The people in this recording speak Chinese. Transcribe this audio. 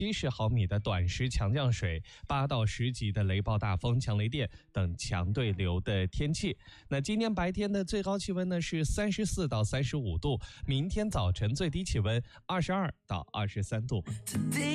70毫米的短时强降水，8到10级的雷暴大风、强雷电等强对流的天气。那今天白天的最高气温呢是34到35度，明天早晨最低气温22到23度。